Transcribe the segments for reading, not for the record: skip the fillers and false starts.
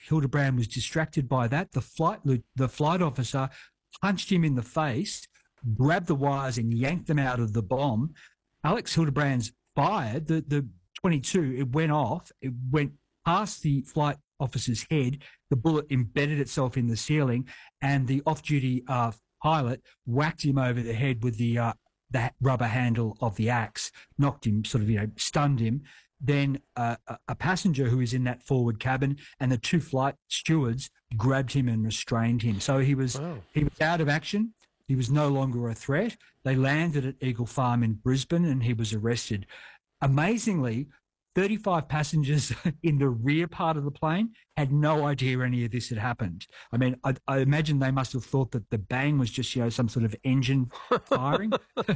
Hildebrand was distracted by that. The flight officer punched him in the face, grabbed the wires and yanked them out of the bomb. Alex Hildebrand's fired the 22. It went off. It went past the flight officer's head. The bullet embedded itself in the ceiling, and the off-duty pilot whacked him over the head with the rubber handle of the axe, knocked him, stunned him. Then a passenger who was in that forward cabin and the two flight stewards grabbed him and restrained him. So he was out of action. He was no longer a threat. They landed at Eagle Farm in Brisbane and he was arrested. Amazingly, 35 passengers in the rear part of the plane had no idea any of this had happened. I mean, I imagine they must have thought that the bang was just, some sort of engine firing.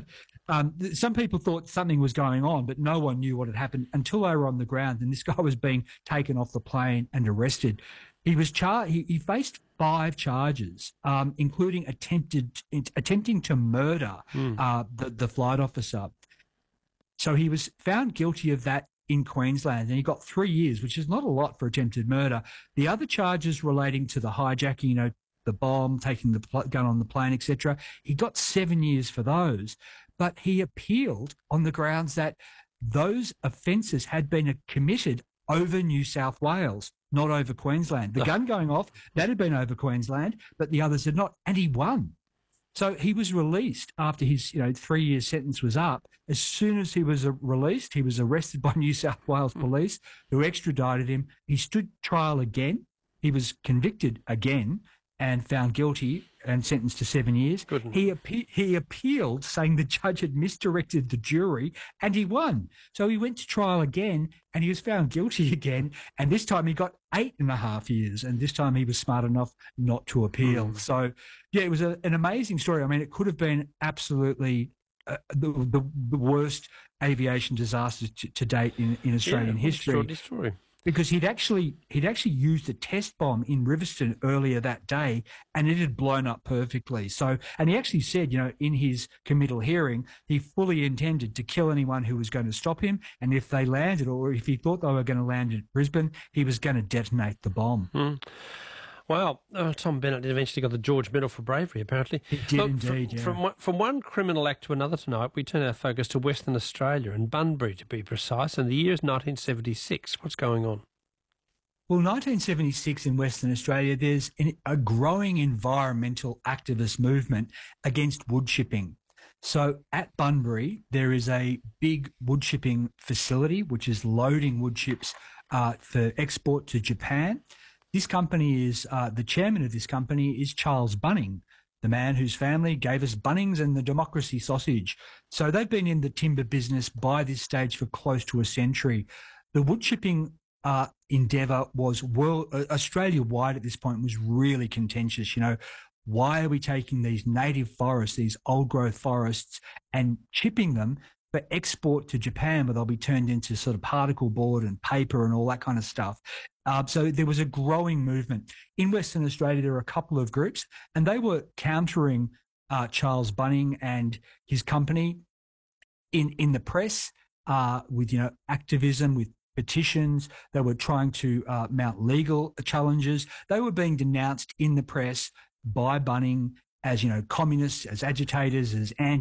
Some people thought something was going on, but no one knew what had happened until they were on the ground and this guy was being taken off the plane and arrested. He was he faced 5 charges, including attempting to murder the flight officer. So he was found guilty of that in Queensland, and he got 3 years, which is not a lot for attempted murder. The other charges relating to the hijacking, the bomb, taking the gun on the plane, etc., he got 7 years for those. But he appealed on the grounds that those offences had been committed over New South Wales, not over Queensland. The gun going off, that had been over Queensland, but the others had not, and he won. So he was released after his 3-year sentence was up. As soon as he was released, he was arrested by New South Wales police, who extradited him. He stood trial again. He was convicted again and found guilty and sentenced to 7 years. He appealed, saying the judge had misdirected the jury, and he won. So he went to trial again, and he was found guilty again. And this time he got 8.5 years, and this time he was smart enough not to appeal. So, yeah, it was an amazing story. I mean, it could have been absolutely the worst aviation disaster to date in Australian history. Extraordinary story. Because he'd actually used a test bomb in Riverstone earlier that day, and it had blown up perfectly. So, and he actually said, in his committal hearing, he fully intended to kill anyone who was going to stop him, and if they landed, or if he thought they were going to land in Brisbane, he was going to detonate the bomb. Wow, Tom Bennett eventually got the George Medal for bravery, apparently. He did indeed, From one criminal act to another tonight, we turn our focus to Western Australia and Bunbury, to be precise, and the year is 1976. What's going on? Well, 1976 in Western Australia, there's a growing environmental activist movement against wood chipping. So at Bunbury, there is a big wood chipping facility, which is loading wood chips for export to Japan. This company is, the chairman of this company is Charles Bunning, the man whose family gave us Bunnings and the democracy sausage. So they've been in the timber business by this stage for close to a century. The wood chipping endeavour was Australia-wide at this point was really contentious. Why are we taking these native forests, these old-growth forests, and chipping them for export to Japan, where they'll be turned into sort of particle board and paper and all that kind of stuff? So there was a growing movement. In Western Australia, there were a couple of groups, and they were countering Charles Bunning and his company in the press with, activism, with petitions. They were trying to mount legal challenges. They were being denounced in the press by Bunning as, communists, as agitators, as